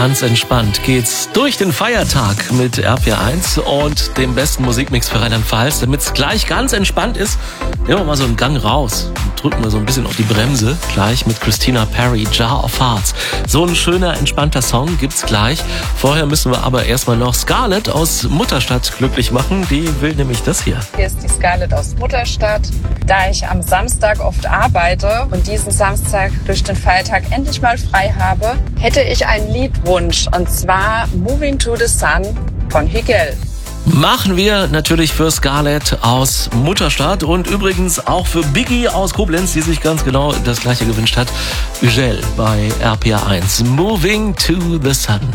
Ganz entspannt geht's durch den Feiertag mit RPR1 und dem besten Musikmix für Rheinland-Pfalz. Damit es gleich ganz entspannt ist, nehmen wir mal so einen Gang raus und drücken wir so ein bisschen auf die Bremse. Gleich mit Christina Perri, Jar of Hearts. So ein schöner, entspannter Song gibt's gleich. Vorher müssen wir aber erstmal noch Scarlett aus Mutterstadt glücklich machen. Die will nämlich das hier. Hier ist die Scarlett aus Mutterstadt. Da ich am Samstag oft arbeite und diesen Samstag durch den Feiertag endlich mal frei habe, hätte ich einen Liedwunsch, und zwar Moving to the Sun von Higel. Machen wir natürlich für Scarlett aus Mutterstadt und übrigens auch für Biggie aus Koblenz, die sich ganz genau das gleiche gewünscht hat. Higel bei RPR1. Moving to the Sun.